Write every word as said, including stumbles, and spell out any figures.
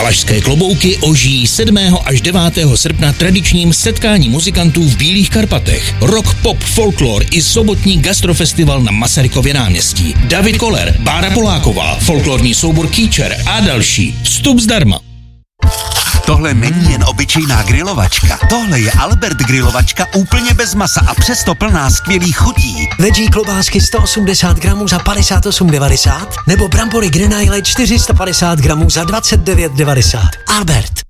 Valašské klobouky ožijí sedmého až devátého srpna tradičním setkání muzikantů v Bílých Karpatech. Rock, pop, folklor i sobotní gastrofestival na Masarykově náměstí. David Koller, Bára Poláková, folklorní soubor Kýčer a další. Vstup zdarma. Tohle není jen obyčejná grilovačka. Tohle je Albert grilovačka úplně bez masa a přesto plná skvělých chutí. Veggie klobásky sto osmdesát gramů za padesát osm devadesát nebo brambory Grenaille čtyři sta padesát gramů za dvacet devět devadesát. Albert.